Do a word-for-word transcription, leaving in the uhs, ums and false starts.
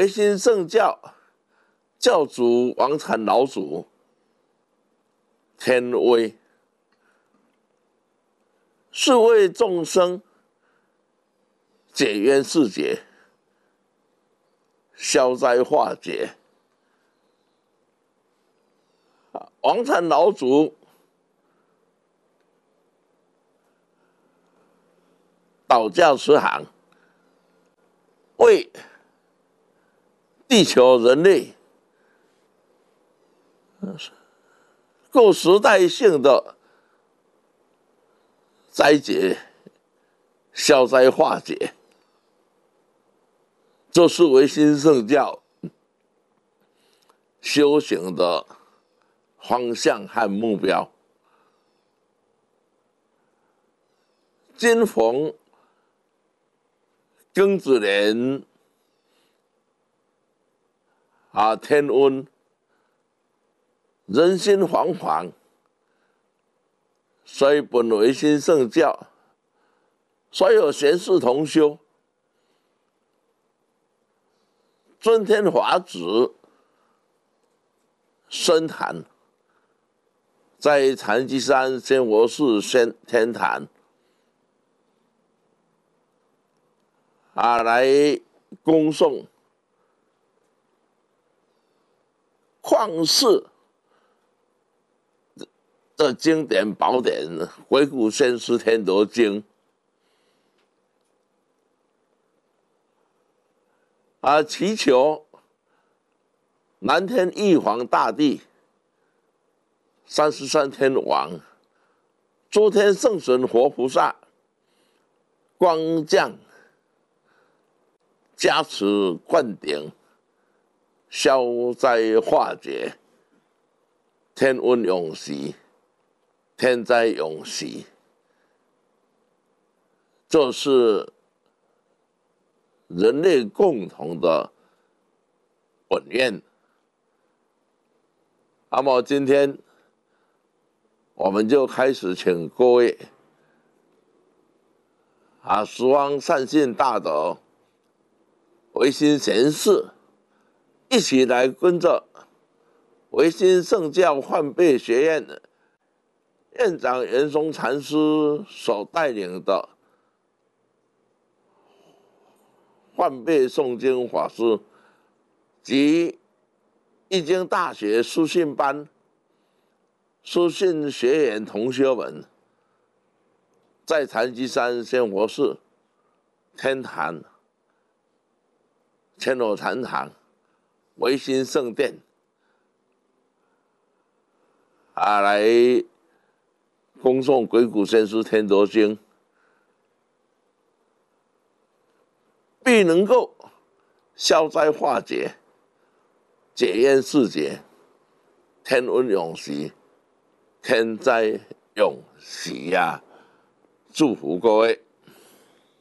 维新圣教教主王禅老祖天威，是为众生解冤释结、消灾化解。王禅老祖导教慈航，为地球人类各时代性的灾劫、消灾化解，这是维新圣教修行的方向和目标。今逢庚子年啊，天温，人心惶惶，所以本维新圣教所有贤士同修尊天法旨深坛，在禅机山仙佛寺仙天坛啊，来恭送旷世的经典宝典《回古先师天德经》啊，祈求南天玉皇大帝、三十三天王、诸天圣神活菩萨光降加持灌顶，消灾化解，天温永息，天灾永息。这是人类共同的本愿。那么今天我们就开始请各位啊，十方善信大德、维新贤士一起来跟着维新圣教换辈学院的院长袁松禅师所带领的换辈诵经法师及易经大学书信班书信学员同学们，在禅机山仙佛寺天坛千罗禅堂维新圣殿啊，来恭诵《鬼谷先师天德经》，必能够消灾化解、解冤释结、天温永息、天灾永息呀、啊！祝福各位。